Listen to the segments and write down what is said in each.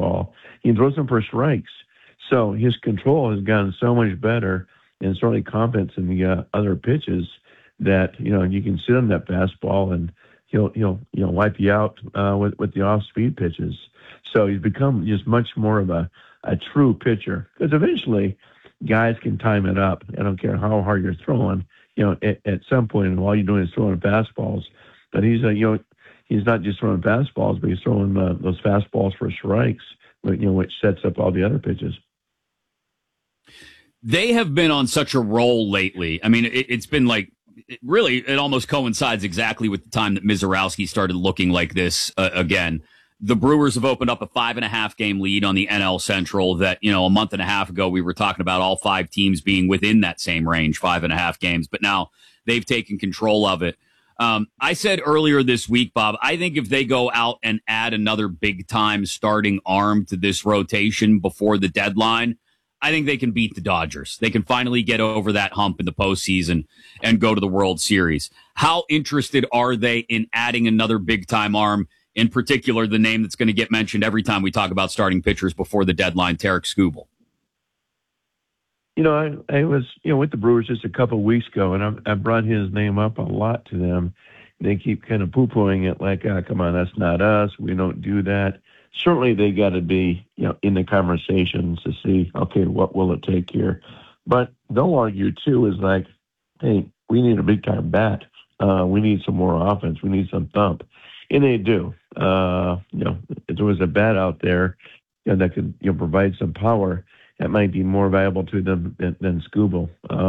fastball. He throws them for strikes. So his control has gotten so much better, and certainly confidence in the other pitches that, you can sit on that fastball and he'll wipe you out with the off-speed pitches. So he's become just much more of a true pitcher, because eventually guys can time it up. I don't care how hard you're throwing. At some point, and all you're doing is throwing fastballs. But he's not just throwing fastballs, but he's throwing those fastballs for strikes, which sets up all the other pitches. They have been on such a roll lately. I mean, it's been like, it almost coincides exactly with the time that Mizorowski started looking like this again. The Brewers have opened up a 5.5 game lead on the NL Central that, a month and a half ago, we were talking about all 5 teams being within that same range, 5.5 games, but now they've taken control of it. I said earlier this week, Bob, I think if they go out and add another big time starting arm to this rotation before the deadline, I think they can beat the Dodgers. They can finally get over that hump in the postseason and go to the World Series. How interested are they in adding another big time arm? In particular, the name that's going to get mentioned every time we talk about starting pitchers before the deadline, Tarik Skubal. I was, with the Brewers just a couple of weeks ago, and I brought his name up a lot to them. They keep kind of poo-pooing it like, come on, that's not us. We don't do that. Certainly they got to be, in the conversations to see, okay, what will it take here? But they'll argue, too, is like, hey, we need a big-time bat. We need some more offense. We need some thump. And they do. If there was a bat out there that could provide some power, that might be more valuable to them than Skubal.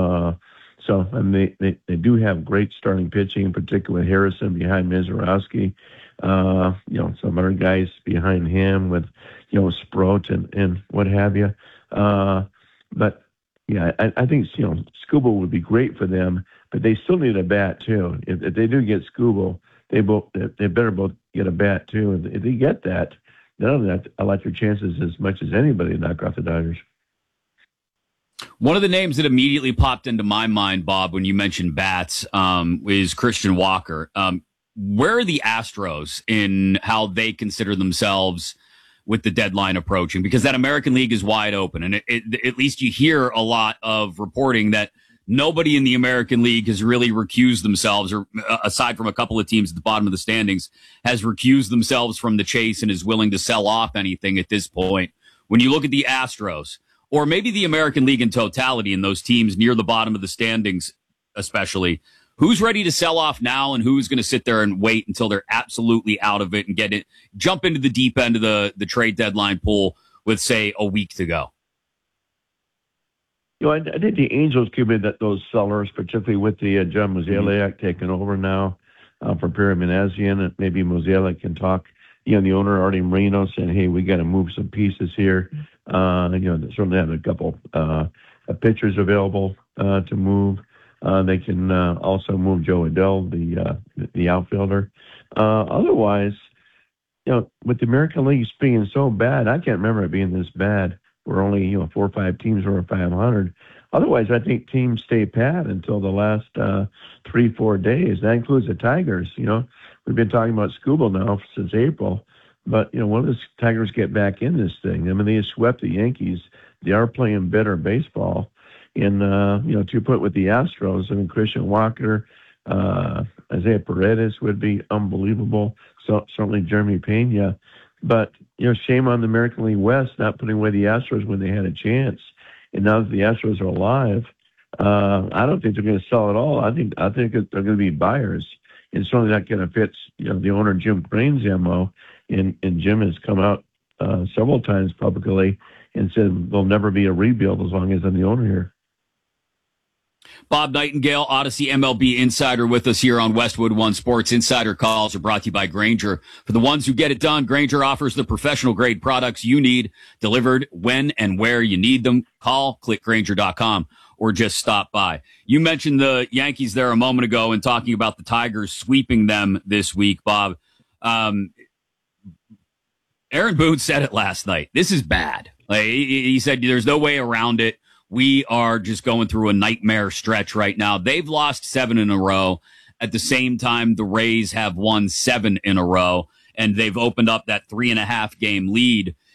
They do have great starting pitching, in particular with Harrison behind Mizorowski. Some other guys behind him with, Sproat and what have you. But yeah, I think, Skubal would be great for them, but they still need a bat too. If they do get Skubal, they better both get a bat too. If they get that, then I like their chances as much as anybody to knock off the Dodgers. One of the names that immediately popped into my mind, Bob, when you mentioned bats, is Christian Walker. Where are the Astros in how they consider themselves with the deadline approaching? Because that American League is wide open, and at least you hear a lot of reporting that nobody in the American League has really recused themselves, or aside from a couple of teams at the bottom of the standings, has recused themselves from the chase and is willing to sell off anything at this point. When you look at the Astros, or maybe the American League in totality, and those teams near the bottom of the standings especially, who's ready to sell off now and who's going to sit there and wait until they're absolutely out of it and jump into the deep end of the trade deadline pool with, say, a week to go? I think the Angels could be those sellers, particularly with the John Mozeliak taking over now for Perry Minasian, and maybe Mozeliak can talk. The owner, Artie Moreno, saying, hey, we got to move some pieces here. They certainly have a couple pitchers available to move. They can also move Joe Adell, the outfielder. Otherwise, with the American League being so bad, I can't remember it being this bad. We're only, 4 or 5 teams over 500. Otherwise, I think teams stay pat until the last 3-4 days. That includes the Tigers. We've been talking about Skubal now since April. But, when the Tigers get back in this thing, I mean, they swept the Yankees. They are playing better baseball. And, to your point with the Astros, I mean, Christian Walker, Isaiah Paredes would be unbelievable. So certainly Jeremy Pena. But, shame on the American League West not putting away the Astros when they had a chance. And now that the Astros are alive, I don't think they're going to sell at all. I think they're going to be buyers. And certainly not going to fit, the owner Jim Crane's MO. And Jim has come out several times publicly and said there'll never be a rebuild as long as I'm the owner here. Bob Nightingale, Odyssey MLB Insider, with us here on Westwood One Sports. Insider calls are brought to you by Grainger. For the ones who get it done, Grainger offers the professional-grade products you need, delivered when and where you need them. Call, click Grainger.com, or just stop by. You mentioned the Yankees there a moment ago and talking about the Tigers sweeping them this week, Bob. Aaron Boone said it last night. This is bad. He said there's no way around it. We are just going through a nightmare stretch right now. They've lost 7 in a row. At the same time, the Rays have won 7 in a row, and they've opened up that 3.5 game lead